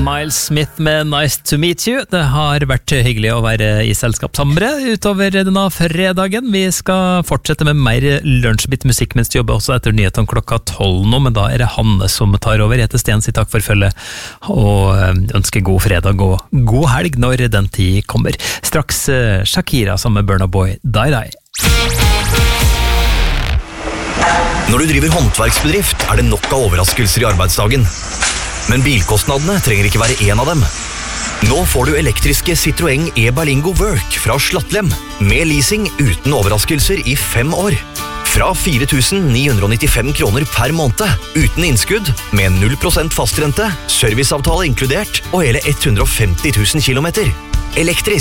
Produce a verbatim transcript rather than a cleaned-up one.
Miles Smith med Nice to meet you. Det har vært hyggelig å være i selskap sammen utover denne fredagen. Vi skal fortsette med mer lunsjbit musikk mens du jobber også etter nyhetene klokka tolv nå, men da er det Hanne som tar over. Jeg heter Sten, sier takk for følget og ønsker god fredag og god helg når den tid kommer. Straks Shakira sammen med Burna Boy, Die Die. Når du driver håndverksbedrift, er det nok av overraskelser i arbeidsdagen. Men bilkostnadene trenger ikke være en av dem. Nå får du elektriske Citroën e-Berlingo Work fra Slattlem, med leasing uten overraskelser i fem år. Fra fire tusen ni hundre nittifem kroner per måned, uten innskudd, med null prosent fastrente, serviceavtale inkludert, og hele hundre og femti tusen kilometer. Elektrisk.